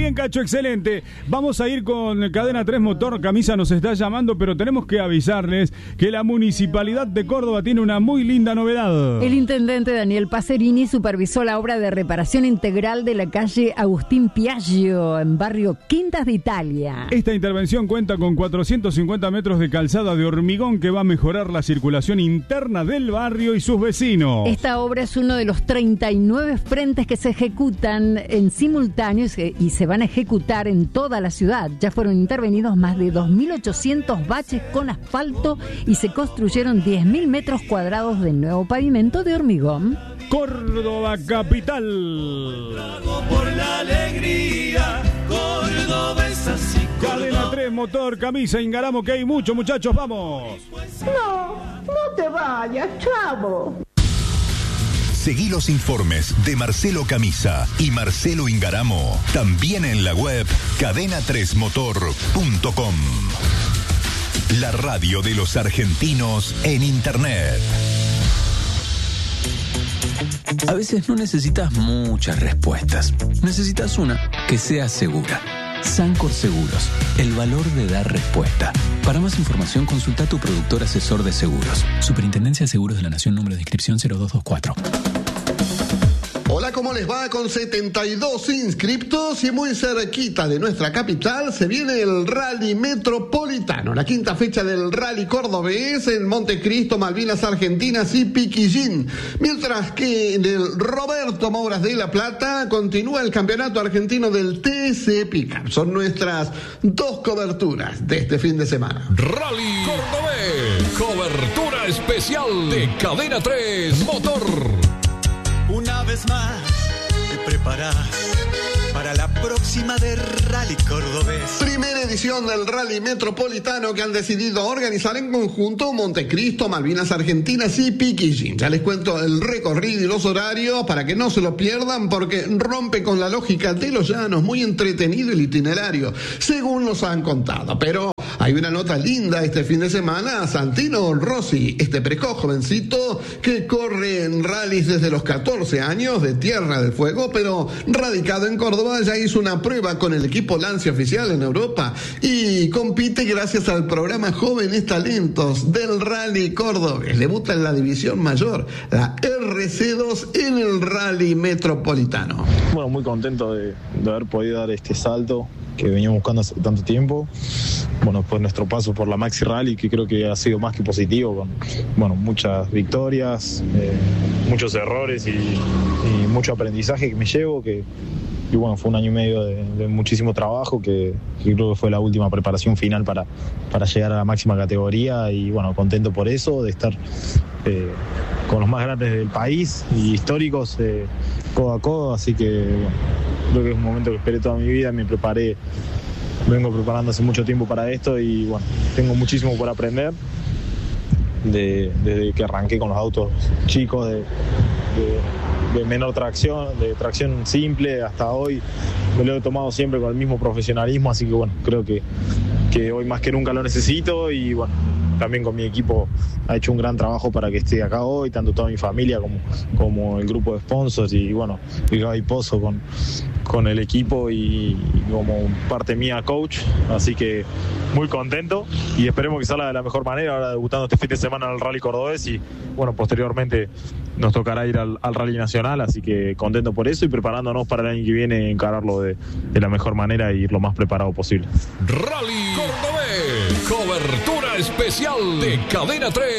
Bien, Cacho, excelente. Vamos a ir con Cadena 3 Motor. Camisa nos está llamando, pero tenemos que avisarles que la Municipalidad de Córdoba tiene una muy linda novedad. El intendente Daniel Pacerini supervisó la obra de reparación integral de la calle Agustín Piaggio, en barrio Quintas de Italia. Esta intervención cuenta con 450 metros de calzada de hormigón que va a mejorar la circulación interna del barrio y sus vecinos. Esta obra es uno de los 39 frentes que se ejecutan en simultáneo y se van a ejecutar en toda la ciudad. Ya fueron intervenidos más de 2.800 baches con asfalto y se construyeron 10.000 metros cuadrados de nuevo pavimento de hormigón. Córdoba capital. Por la alegría, Córdoba es así. Cadena 3 Motor, Camisa, Ingaramo, que hay mucho, muchachos, vamos. No te vayas, chavo. Seguí los informes de Marcelo Camisa y Marcelo Ingaramo también en la web cadena3motor.com. La radio de los argentinos en Internet. A veces no necesitas muchas respuestas. Necesitas una que sea segura. Sancor Seguros, el valor de dar respuesta. Para más información, consulta a tu productor asesor de seguros. Superintendencia de Seguros de la Nación, número de inscripción 0224. Hola, ¿cómo les va? Con 72 inscriptos y muy cerquita de nuestra capital se viene el Rally Metropolitano, la quinta fecha del Rally Cordobés en Montecristo, Malvinas Argentinas y Piquillín. Mientras que en el Roberto Mouras de La Plata continúa el campeonato argentino del TC Pickup. Son nuestras dos coberturas de este fin de semana. Rally Cordobés, cobertura especial de Cadena 3 Motor. Una vez más te preparás para la próxima de Rally Cordobés. Primera edición del Rally Metropolitano que han decidido organizar en conjunto Montecristo, Malvinas Argentinas y Piquillín. Ya les cuento el recorrido y los horarios para que no se lo pierdan porque rompe con la lógica de los llanos. Muy entretenido el itinerario, según nos han contado. Pero hay una nota linda este fin de semana. Santino Rossi, este precoz jovencito que corre en rallies desde los 14 años de Tierra del Fuego, pero radicado en Córdoba, ya hizo una prueba con el equipo Lancia Oficial en Europa y compite gracias al programa Jóvenes Talentos del Rally Cordobés. Debuta en la división mayor, la RC2 en el Rally Metropolitano. Bueno, muy contento de haber podido dar este salto que veníamos buscando hace tanto tiempo. Bueno, pues nuestro paso por la Maxi Rally, que creo que ha sido más que positivo, con muchas victorias, muchos errores y mucho aprendizaje que me llevo, y bueno, fue un año y medio de muchísimo trabajo que creo que fue la última preparación final para llegar a la máxima categoría, y bueno, contento por eso, de estar con los más grandes del país y históricos codo a codo, así que bueno, creo que es un momento que esperé toda mi vida, vengo preparando hace mucho tiempo para esto y bueno, tengo muchísimo por aprender desde que arranqué con los autos chicos de menor tracción, de tracción simple, hasta hoy me lo he tomado siempre con el mismo profesionalismo, así que bueno, creo que hoy más que nunca lo necesito, y bueno, también con mi equipo ha hecho un gran trabajo para que esté acá hoy, tanto toda mi familia como el grupo de sponsors, y bueno, el Gaby Pozo con el equipo y como parte mía coach, así que muy contento y esperemos que salga de la mejor manera, ahora debutando este fin de semana en el Rally Cordobés, y bueno, posteriormente nos tocará ir al Rally Nacional, así que contento por eso y preparándonos para el año que viene, encararlo de la mejor manera y ir lo más preparado posible. Rally Cordobés, cobertura especial de Cadena 3.